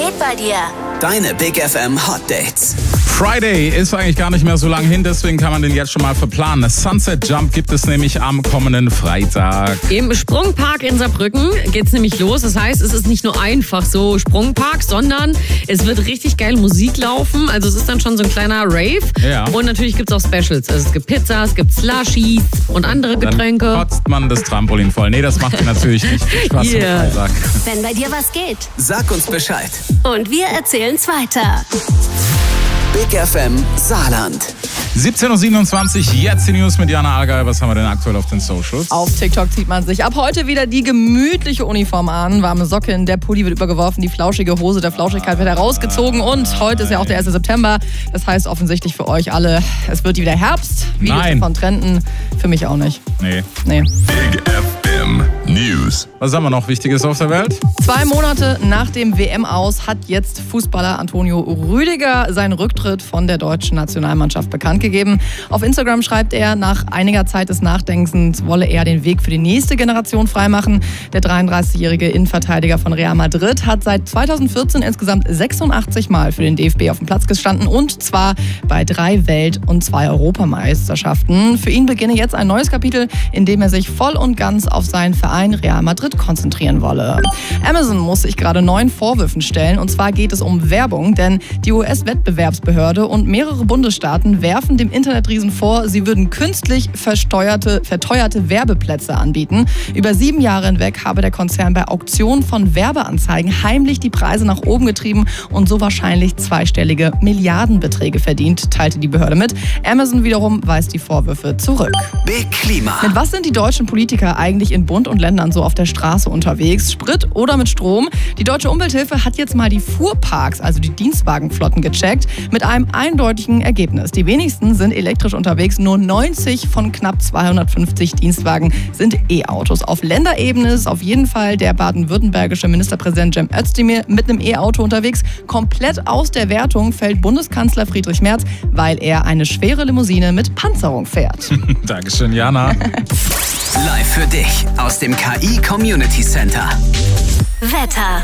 geht bei dir? Deine Big FM Hot Dates. Friday ist eigentlich gar nicht mehr so lang hin, deswegen kann man den jetzt schon mal verplanen. Sunset Jump gibt es nämlich am kommenden Freitag. Im Sprungpark in Saarbrücken geht's nämlich los. Das heißt, es ist nicht nur einfach so Sprungpark, sondern es wird richtig geil Musik laufen. Also es ist dann schon so ein kleiner Rave. Ja. Und natürlich gibt's auch Specials. Also es gibt Pizza, es gibt Slushies und andere Getränke. Dann kotzt man das Trampolin voll. Nee, das macht natürlich nicht viel Spaß am Freitag. Wenn bei dir was geht. Sag uns Bescheid. Und wir erzählen's weiter. Big FM Saarland. 17.27 Uhr, jetzt die News mit Jana Allgeier. Was haben wir denn aktuell auf den Socials? Auf TikTok zieht man sich ab heute wieder die gemütliche Uniform an. Warme Socken, der Pulli wird übergeworfen, die flauschige Hose der Flauschigkeit wird herausgezogen. Und heute ist ja auch der 1. September. Das heißt offensichtlich für euch alle, es wird wieder Herbst. Videos von Trenden. Für mich auch nicht. Nee. Big FM News. Was haben wir noch Wichtiges auf der Welt? 2 Monate nach dem WM-Aus hat jetzt Fußballer Antonio Rüdiger seinen Rücktritt von der deutschen Nationalmannschaft bekannt gegeben. Auf Instagram schreibt er, nach einiger Zeit des Nachdenkens wolle er den Weg für die nächste Generation freimachen. Der 33-jährige Innenverteidiger von Real Madrid hat seit 2014 insgesamt 86 Mal für den DFB auf dem Platz gestanden und zwar bei 3 Welt- und 2 Europameisterschaften. Für ihn beginne jetzt ein neues Kapitel, in dem er sich voll und ganz auf seinen Verein Real Madrid konzentrieren wolle. Amazon muss sich gerade 9 Vorwürfen stellen und zwar geht es um Werbung, denn die US-Wettbewerbsbehörde und mehrere Bundesstaaten werfen dem Internetriesen vor, sie würden künstlich verteuerte Werbeplätze anbieten. Über 7 Jahre hinweg habe der Konzern bei Auktionen von Werbeanzeigen heimlich die Preise nach oben getrieben und so wahrscheinlich zweistellige Milliardenbeträge verdient, teilte die Behörde mit. Amazon wiederum weist die Vorwürfe zurück. Big Klima. Mit was sind die deutschen Politiker eigentlich in Bund und Ländern so auf der Straße unterwegs? Sprit oder mit Strom? Die Deutsche Umwelthilfe hat jetzt mal die Fuhrparks, also die Dienstwagenflotten, gecheckt, mit einem eindeutigen Ergebnis. Die wenigsten sind elektrisch unterwegs, nur 90 von knapp 250 Dienstwagen sind E-Autos. Auf Länderebene ist auf jeden Fall der baden-württembergische Ministerpräsident Cem Özdemir mit einem E-Auto unterwegs. Komplett aus der Wertung fällt Bundeskanzler Friedrich Merz, weil er eine schwere Limousine mit Panzerung fährt. Dankeschön, Jana. Live für dich aus dem KI Community Center. Wetter.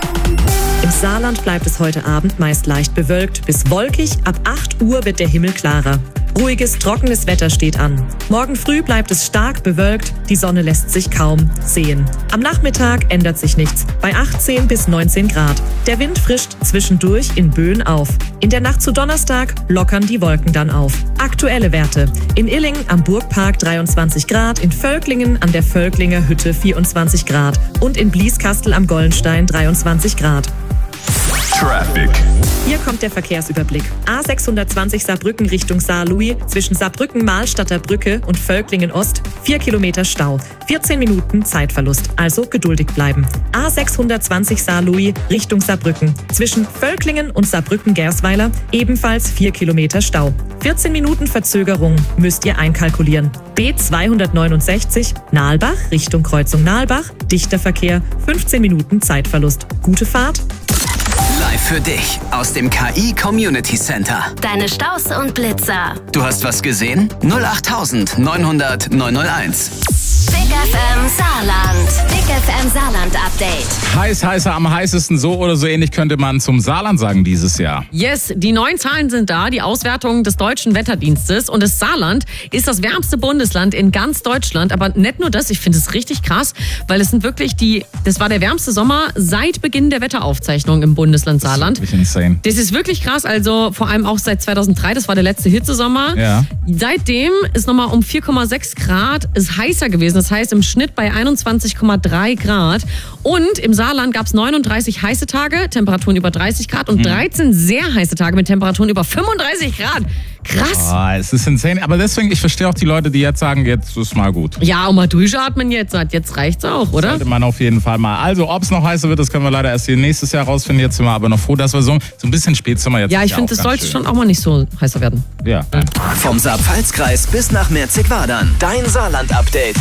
Im Saarland bleibt es heute Abend meist leicht bewölkt bis wolkig. Ab 8 Uhr wird der Himmel klarer. Ruhiges, trockenes Wetter steht an. Morgen früh bleibt es stark bewölkt. Die Sonne lässt sich kaum sehen. Am Nachmittag ändert sich nichts. Bei 18 bis 19 Grad. Der Wind frischt zwischendurch in Böen auf. In der Nacht zu Donnerstag lockern die Wolken dann auf. Aktuelle Werte. In Illingen am Burgpark 23 Grad. In Völklingen an der Völklinger Hütte 24 Grad. Und in Blieskastel am Gollenstein 23 Grad. Traffic. Hier kommt der Verkehrsüberblick. A620 Saarbrücken Richtung Saarlouis zwischen Saarbrücken-Mahlstadter Brücke und Völklingen-Ost 4 Kilometer Stau. 14 Minuten Zeitverlust, also geduldig bleiben. A620 Saarlouis Richtung Saarbrücken zwischen Völklingen und Saarbrücken-Gersweiler ebenfalls 4 Kilometer Stau. 14 Minuten Verzögerung müsst ihr einkalkulieren. B269 Nahlbach Richtung Kreuzung Nahlbach, dichter Verkehr, 15 Minuten Zeitverlust. Gute Fahrt. Live für dich aus dem KI Community Center. Deine Staus und Blitzer. Du hast was gesehen? 08900 901. Big FM Saarland. Big FM Saarland Update. Heißer am heißesten, so oder so ähnlich könnte man zum Saarland sagen dieses Jahr. Yes, die neuen Zahlen sind da, die Auswertung des deutschen Wetterdienstes. Und das Saarland ist das wärmste Bundesland in ganz Deutschland. Aber nicht nur das, ich finde es richtig krass, weil es sind wirklich das war der wärmste Sommer seit Beginn der Wetteraufzeichnung im Bundesland Saarland. Das ist insane. Das ist wirklich krass, also vor allem auch seit 2003, das war der letzte Hitzesommer. Ja. Seitdem ist nochmal um 4,6 Grad ist heißer gewesen. Das heißt im Schnitt bei 21,3 Grad. Und im Saarland gab es 39 heiße Tage, Temperaturen über 30 Grad und 13 sehr heiße Tage mit Temperaturen über 35 Grad. Krass. Oh, es ist insane. Aber deswegen, ich verstehe auch die Leute, die jetzt sagen, jetzt ist mal gut. Ja, und mal durchatmen jetzt. Jetzt reicht's auch, oder? Sollte man auf jeden Fall mal. Also, ob es noch heißer wird, das können wir leider erst nächstes Jahr rausfinden. Jetzt sind wir aber noch froh, dass wir so ein bisschen Spätsommer jetzt. Ja, ich finde, es sollte schon auch mal nicht so heißer werden. Ja. Vom Saar-Pfalz-Kreis bis nach Merzig-Wadern. Dein Saarland-Update.